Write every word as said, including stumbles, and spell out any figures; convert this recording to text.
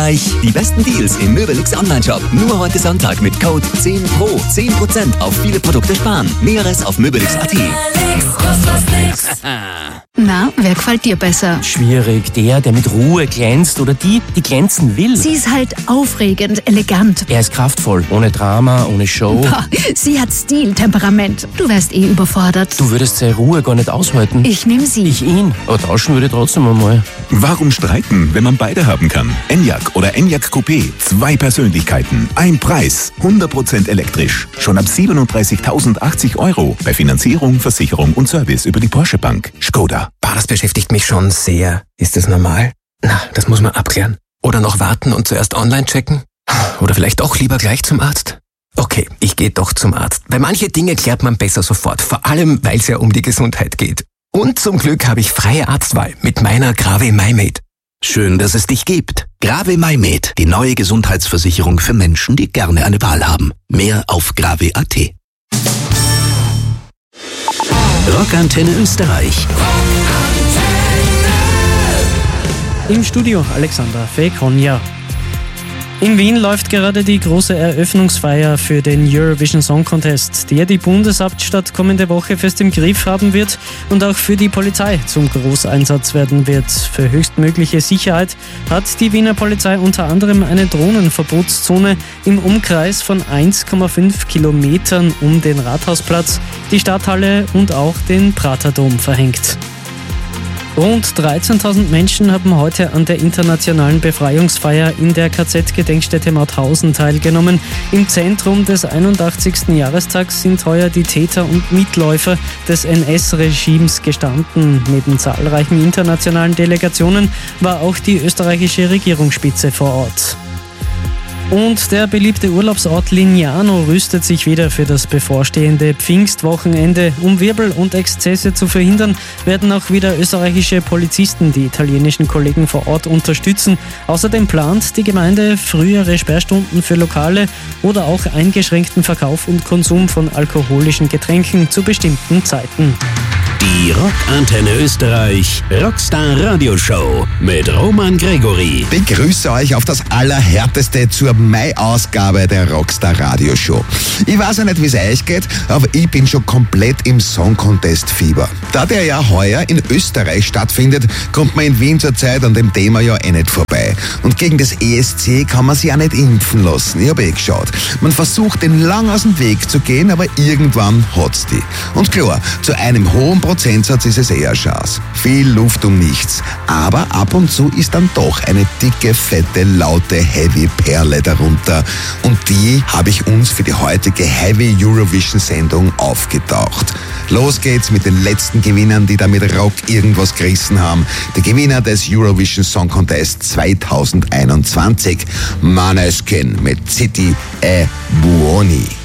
Die besten Deals im Möbelix Online-Shop. Nur heute Sonntag mit Code zehn Pro. zehn Prozent auf viele Produkte sparen. Näheres auf möbelix punkt at. Na, wer gefällt dir besser? Schwierig. Der, der mit Ruhe glänzt oder die, die glänzen will. Sie ist halt aufregend, elegant. Er ist kraftvoll. Ohne Drama, ohne Show. Boah, sie hat Stil, Temperament. Du wärst eh überfordert. Du würdest seine Ruhe gar nicht aushalten. Ich nehm sie. Ich ihn. Aber tauschen würde trotzdem einmal. Warum streiten, wenn man beide haben kann? Enyaq oder Enyaq Coupé. Zwei Persönlichkeiten, ein Preis. hundert Prozent elektrisch. Schon ab siebenunddreißigtausendachtzig Euro. Bei Finanzierung, Versicherung und Service über die Porsche Bank. Skoda. Bah, das beschäftigt mich schon sehr. Ist das normal? Na, das muss man abklären. Oder noch warten und zuerst online checken? Oder vielleicht doch lieber gleich zum Arzt? Okay, ich gehe doch zum Arzt. Weil manche Dinge klärt man besser sofort. Vor allem, weil es ja um die Gesundheit geht. Und zum Glück habe ich freie Arztwahl mit meiner Grave MyMed. Schön, dass es dich gibt. Grave MyMed, die neue Gesundheitsversicherung für Menschen, die gerne eine Wahl haben. Mehr auf grave punkt at. Rockantenne Österreich. Im Studio Alexander Fekonja. In Wien läuft gerade die große Eröffnungsfeier für den Eurovision Song Contest, der die Bundeshauptstadt kommende Woche fest im Griff haben wird und auch für die Polizei zum Großeinsatz werden wird. Für höchstmögliche Sicherheit hat die Wiener Polizei unter anderem eine Drohnenverbotszone im Umkreis von eins Komma fünf Kilometern um den Rathausplatz, die Stadthalle und auch den Prater-Dom verhängt. Rund dreizehntausend Menschen haben heute an der internationalen Befreiungsfeier in der K Z-Gedenkstätte Mauthausen teilgenommen. Im Zentrum des einundachtzigsten Jahrestags sind heuer die Täter und Mitläufer des N S-Regimes gestanden. Neben zahlreichen internationalen Delegationen war auch die österreichische Regierungsspitze vor Ort. Und der beliebte Urlaubsort Lignano rüstet sich wieder für das bevorstehende Pfingstwochenende. Um Wirbel und Exzesse zu verhindern, werden auch wieder österreichische Polizisten die italienischen Kollegen vor Ort unterstützen. Außerdem plant die Gemeinde frühere Sperrstunden für Lokale oder auch eingeschränkten Verkauf und Konsum von alkoholischen Getränken zu bestimmten Zeiten. Die Rockantenne Österreich Rockstar Radioshow mit Roman Gregory. Begrüße euch auf das Allerhärteste zur Mai-Ausgabe der Rockstar Radioshow. Ich weiß ja nicht, wie es euch geht, aber ich bin schon komplett im Song Contest Fieber. Da der ja heuer in Österreich stattfindet, kommt man in Wien zurzeit an dem Thema ja eh nicht vorbei. Und gegen das E S C kann man sich auch nicht impfen lassen. Ich habe eh geschaut. Man versucht, den lang aus dem Weg zu gehen, aber irgendwann hat's die. Und klar, zu einem hohen Prozentsatz ist es eher Chance. Viel Luft um nichts. Aber ab und zu ist dann doch eine dicke, fette, laute Heavy-Perle darunter. Und die habe ich uns für die heutige Heavy Eurovision-Sendung aufgetaucht. Los geht's mit den letzten Gewinnern, die da mit Rock irgendwas gerissen haben. Der Gewinner des Eurovision Song Contest zweitausendeinundzwanzig, Måneskin mit City e Buoni.